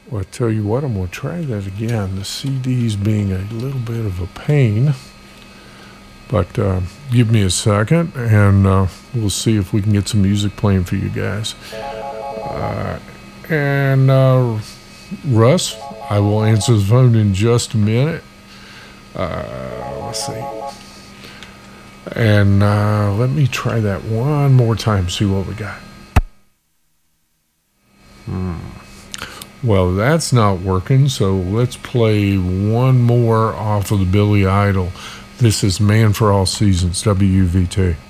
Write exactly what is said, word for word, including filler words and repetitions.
Well, I tell you what, I'm going to try that again. The C D's being a little bit of a pain. But uh, give me a second, and uh, we'll see if we can get some music playing for you guys. Uh, and uh, Russ, I will answer the phone in just a minute. Uh, let's see. And uh, let me try that one more time, see what we got. Hmm. Well, that's not working, so let's play one more off of the Billy Idol. This is Man for All Seasons, W V T.